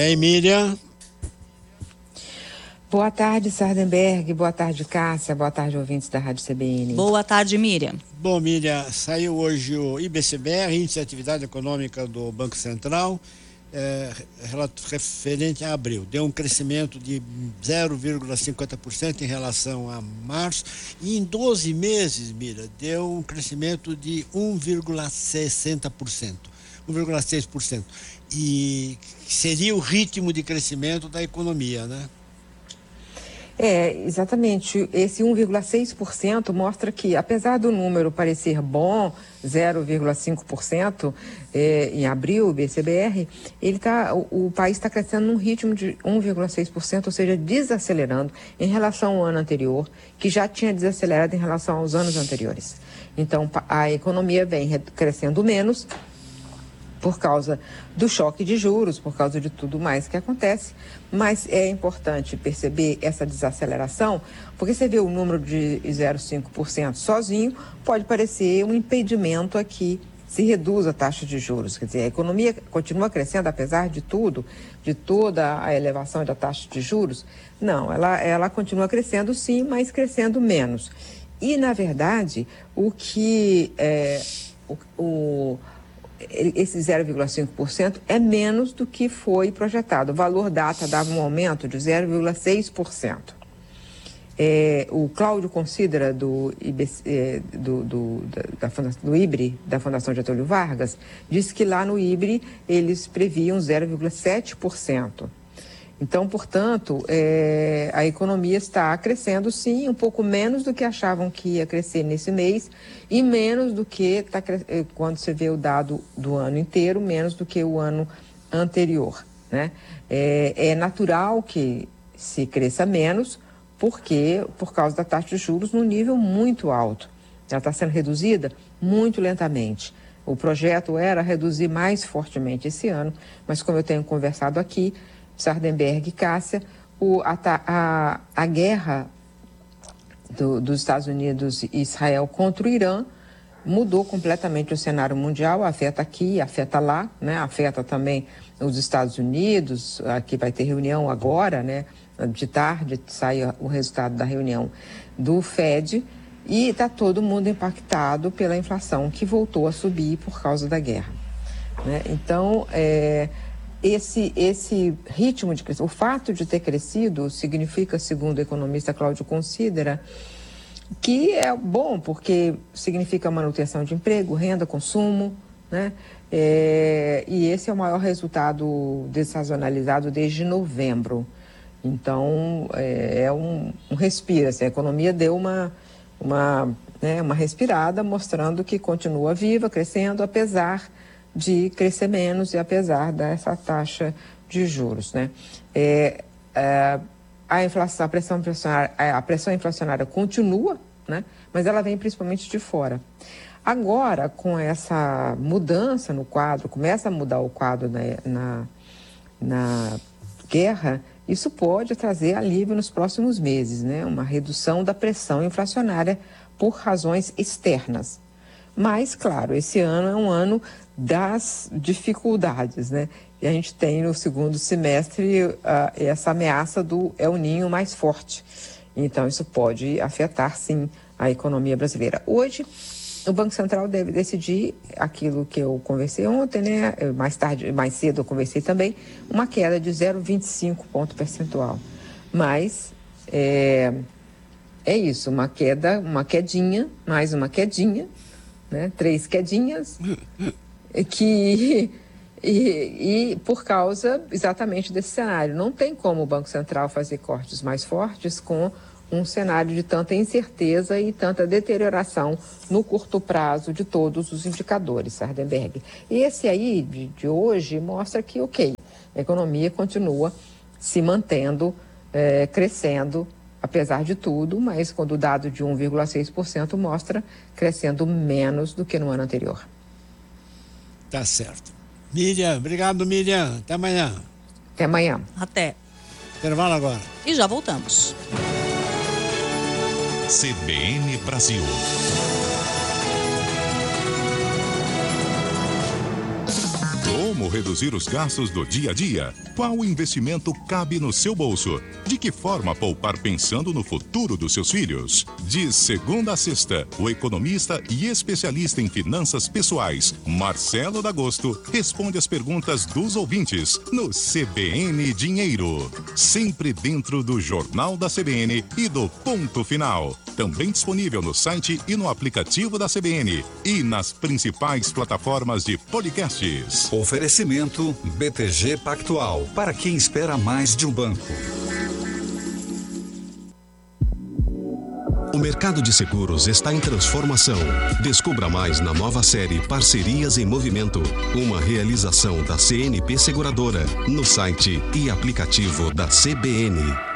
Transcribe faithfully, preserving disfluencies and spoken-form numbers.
Ei, Miriam. Boa tarde, Sardenberg. Boa tarde, Cássia. Boa tarde, ouvintes da Rádio C B N. Boa tarde, Miriam. Bom, Miriam, saiu hoje o I B C B R, Índice de Atividade Econômica do Banco Central, é, referente a abril. Deu um crescimento de zero vírgula cinquenta por cento em relação a março, e em doze meses, Miriam, deu um crescimento de um vírgula sessenta por cento, um vírgula seis por cento. E seria o ritmo de crescimento da economia, né? É, exatamente. Esse um vírgula seis por cento mostra que, apesar do número parecer bom, zero vírgula cinco por cento é, em abril, o B C B R, ele tá, o, o país está crescendo num ritmo de um vírgula seis por cento, ou seja, desacelerando em relação ao ano anterior, que já tinha desacelerado em relação aos anos anteriores. Então, a economia vem crescendo menos, por causa do choque de juros, por causa de tudo mais que acontece, mas é importante perceber essa desaceleração, porque você vê o número de zero vírgula cinco por cento sozinho, pode parecer um impedimento a que se reduza a taxa de juros. Quer dizer, a economia continua crescendo apesar de tudo, de toda a elevação da taxa de juros? Não, ela, ela continua crescendo sim, mas crescendo menos. E, na verdade, o que é, o, o esse zero vírgula cinco por cento é menos do que foi projetado. O valor data dava um aumento de zero vírgula seis por cento. É, o Cláudio Considera, do, I B C, é, do, do, da, da, do I B R I, da Fundação Getúlio Vargas, disse que lá no I B R I eles previam zero vírgula sete por cento. Então, portanto, é, a economia está crescendo, sim, um pouco menos do que achavam que ia crescer nesse mês e menos do que, tá, quando você vê o dado do ano inteiro, menos do que o ano anterior, né? É, é natural que se cresça menos, porque por causa da taxa de juros num nível muito alto. Ela está sendo reduzida muito lentamente. O projeto era reduzir mais fortemente esse ano, mas como eu tenho conversado aqui, Sardenberg e Cássia, o, a, a, a guerra do, dos Estados Unidos e Israel contra o Irã mudou completamente o cenário mundial, afeta aqui, afeta lá, né? Afeta também os Estados Unidos. Aqui vai ter reunião agora, né? De tarde sai o resultado da reunião do F E D e está todo mundo impactado pela inflação que voltou a subir por causa da guerra, né? Então, é... Esse, esse ritmo de crescimento, o fato de ter crescido significa, segundo o economista Cláudio Considera, que é bom, porque significa manutenção de emprego, renda, consumo, né? É, e esse é o maior resultado dessazonalizado desde novembro. Então, é, é um, um respiro, assim, a economia deu uma, uma, né, uma respirada, mostrando que continua viva, crescendo, apesar de crescer menos e apesar dessa taxa de juros, né? É, é, a inflação, a pressão inflacionária, a pressão inflacionária continua, né? Mas ela vem principalmente de fora. Agora, com essa mudança no quadro, começa a mudar o quadro na, na, na guerra, isso pode trazer alívio nos próximos meses, né? Uma redução da pressão inflacionária por razões externas. Mas, claro, esse ano é um ano das dificuldades, né? E a gente tem no segundo semestre uh, essa ameaça do El Niño mais forte. Então, isso pode afetar, sim, a economia brasileira. Hoje, o Banco Central deve decidir aquilo que eu conversei ontem, né? Mais tarde, mais cedo eu conversei também, uma queda de zero vírgula vinte e cinco ponto percentual. Mas é, é isso, uma queda, uma quedinha, mais uma quedinha, né? Três quedinhas, que... E, e por causa exatamente desse cenário. Não tem como o Banco Central fazer cortes mais fortes com um cenário de tanta incerteza e tanta deterioração no curto prazo de todos os indicadores, Sardenberg. E esse aí, de, de hoje, mostra que, ok, a economia continua se mantendo, é, crescendo, apesar de tudo, mas quando o dado de um vírgula seis por cento mostra crescendo menos do que no ano anterior. Tá certo. Miriam, obrigado, Miriam. Até amanhã. Até amanhã. Até. Intervalo agora. E já voltamos. C B N Brasil. Do Como reduzir os gastos do dia a dia? Qual investimento cabe no seu bolso? De que forma poupar pensando no futuro dos seus filhos? De segunda a sexta, o economista e especialista em finanças pessoais, Marcelo D'Agosto, responde as perguntas dos ouvintes no C B N Dinheiro. Sempre dentro do Jornal da C B N e do Ponto Final. Também disponível no site e no aplicativo da C B N e nas principais plataformas de podcasts. Oferecimento B T G Pactual, para quem espera mais de um banco. O mercado de seguros está em transformação. Descubra mais na nova série Parcerias em Movimento, uma realização da C N P Seguradora, no site e aplicativo da C B N.